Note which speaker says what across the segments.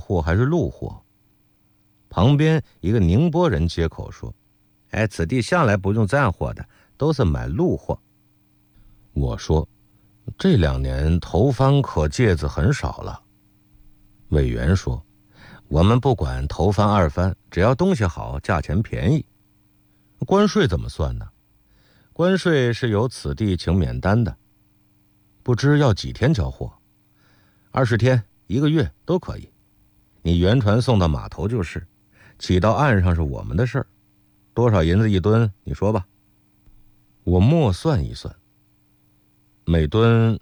Speaker 1: 货还是陆货？旁边一个宁波人接口说：“哎，此地向来不用这样货的，都是买陆货。”我说：“这2年头番可芥子很少了。”委员说：“我们不管头番2番，只要东西好，价钱便宜。关税怎么算呢？关税是由此地请免单的，不知要几天交货？20天、1个月都可以。你原船送到码头就是，起到岸上是我们的事儿。多少银子一吨？你说吧。”我默算一算，每吨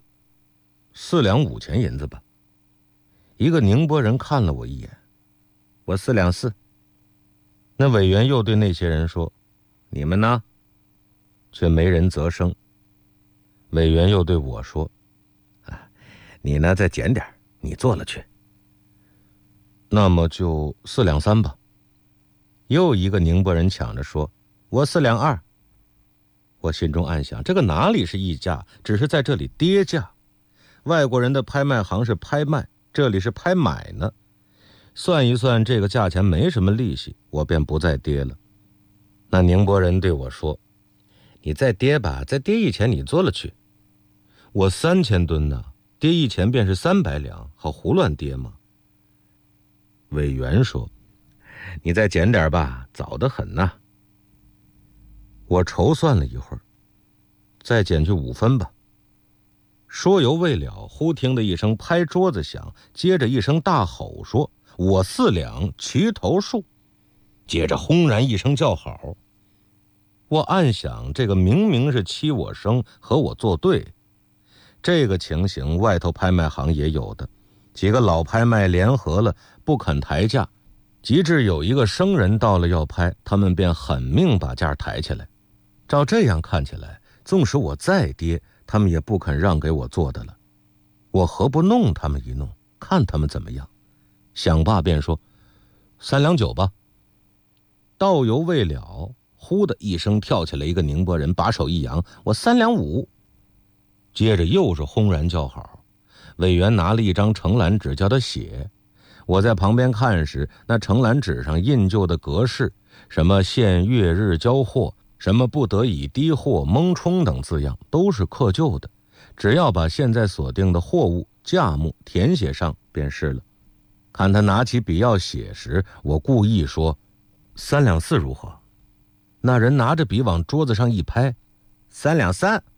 Speaker 1: 4两5钱银子吧。一个宁波人看了我一眼：“我4两4。”那委员又对那些人说：“你们呢？”却没人啧声。委员又对我说：“你呢再减点，你做了去。”那么就4两3吧。又一个宁波人抢着说：“我4两2。”我心中暗想，这个哪里是议价，只是在这里跌价。外国人的拍卖行是拍卖，这里是拍买呢。算一算这个价钱没什么利息，我便不再跌了。那宁波人对我说：“你再跌吧，再跌1钱你做了去。”我3000吨呢，跌1钱便是300两，好胡乱跌吗？委员说：“你再减点吧，早得很呐。”我筹算了一会儿，再减去5分吧。说犹未了，忽听得一声拍桌子响，接着一声大吼说：“我4两齐头数！”接着轰然一声叫好。我暗想，这个明明是欺我生，和我作对。这个情形外头拍卖行也有的，几个老拍卖联合了，不肯抬价，及至有一个生人到了要拍，他们便狠命把价抬起来。照这样看起来，纵使我再跌，他们也不肯让给我做的了。我何不弄他们一弄，看他们怎么样？想罢便说：“3两9吧。”道犹未了，忽的一声跳起来一个宁波人，把手一扬：“我3两5。”接着又是轰然叫好。委员拿了一张承揽纸叫他写。我在旁边看时，那承揽纸上印就的格式，什么限月日交货，什么不得以低货蒙冲等字样，都是刻就的，只要把现在所定的货物价目填写上便是了。看他拿起笔要写时，我故意说：“3两4如何？”那人拿着笔往桌子上一拍：“3两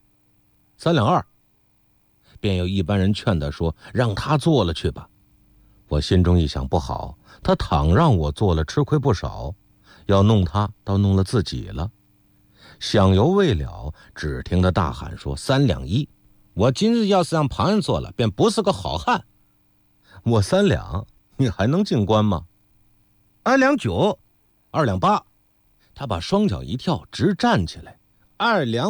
Speaker 1: 3。3两2。”便有一般人劝他说：“让他做了去吧。”我心中一想，不好，他倘让我做了，吃亏不少，要弄他倒弄了自己了。想犹未了，只听他大喊说：“3两1。我今日要是让旁人做了，便不是个好汉。”我3两，你还能进关吗？2两9。2两8。他把双脚一跳，直站起来。2两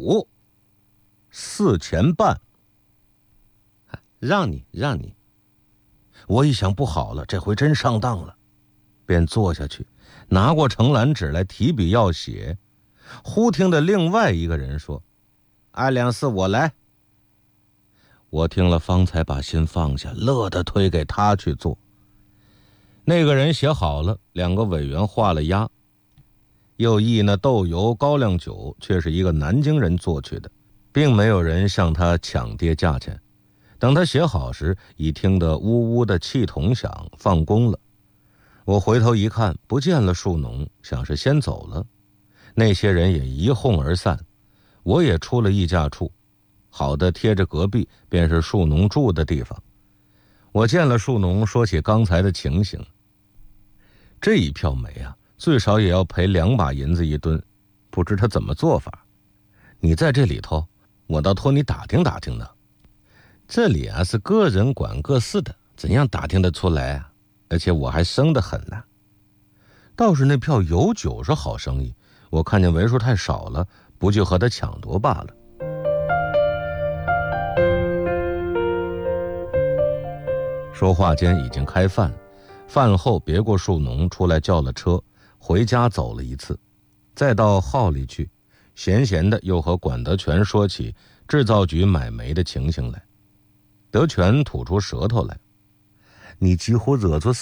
Speaker 1: 5。4钱半。让你。我一想，不好了，这回真上当了，便坐下去，拿过承揽纸来提笔要写。忽听得另外一个人说：“2两4我来。”我听了方才把心放下，乐得推给他去做。那个人写好了，2个委员画了押。又议那豆油高粱酒却是一个南京人做去的，并没有人向他抢跌价钱。等他写好时，已听得呜呜的气筒响，放工了。我回头一看，不见了树农，想是先走了。那些人也一哄而散，我也出了议价处，好的贴着隔壁便是树农住的地方。我见了树农，说起刚才的情形。这一票煤啊，最少也要赔2把银子一吨，不知他怎么做法。你在这里头，我倒托你打听打听呢。这里啊是个人管各事的，怎样打听得出来啊？而且我还生得很呢。倒是那票有酒是好生意，我看见为数太少了，不去和他抢夺罢了。说话间已经开饭，饭后别过树农出来叫了车，回家走了一次，再到号里去，闲闲的又和管德全说起制造局买煤的情形来。德全吐出舌头来：“你几乎惹出